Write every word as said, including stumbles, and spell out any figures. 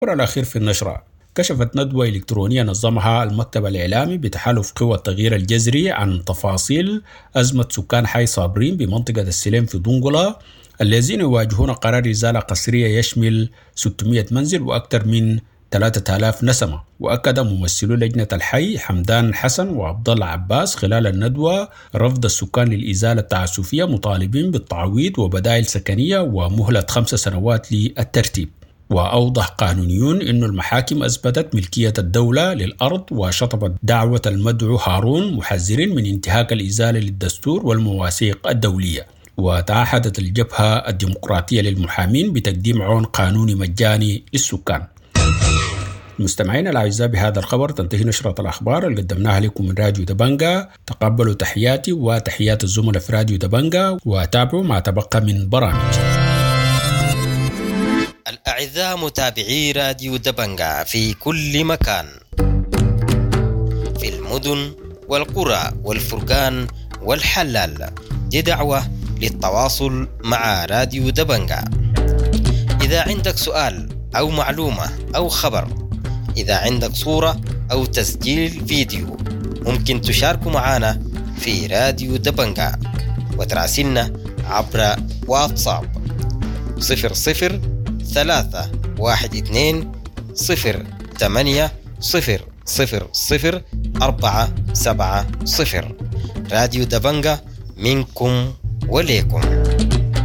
الخبر الأخير في النشرة: كشفت ندوة إلكترونية نظمها المكتب الإعلامي بتحالف قوى التغيير الجذري عن تفاصيل أزمة سكان حي صابرين بمنطقة السليم في دنقلة الذين يواجهون قرار إزالة قسرية يشمل ستمائة منزل وأكثر من ثلاثة آلاف نسمة. وأكد ممثلو لجنة الحي حمدان حسن وعبد الله عباس خلال الندوة رفض السكان للإزالة التعسفية، مطالبين بالتعويض وبدائل سكنية ومهلة خمس سنوات للترتيب. وأوضح قانونيون أن المحاكم أثبتت ملكية الدولة للأرض وشطبت دعوة المدعو هارون، محذرين من انتهاك الإزالة للدستور والمواثيق الدولية. وتعهدت الجبهة الديمقراطية للمحامين بتقديم عون قانوني مجاني للسكان. المستمعين الأعزاء، بهذا الخبر تنتهي نشرة الأخبار اللي قدمناها لكم من راديو دبنجة. تقبلوا تحياتي وتحيات الزملاء في راديو دبنجة وتابعوا ما تبقى من برامج. الأعزاء متابعي راديو دبنجة في كل مكان، في المدن والقرى والفرقان والحلال، دي دعوة للتواصل مع راديو دبنجة. إذا عندك سؤال أو معلومة أو خبر، إذا عندك صورة أو تسجيل فيديو، ممكن تشاركوا معنا في راديو دبنجة وتراسلنا عبر واتساب صفر صفر ثلاثة واحد اثنين صفر ثمانية صفر صفر صفر أربعة سبعة صفر. راديو دبنجة منكم وليكم.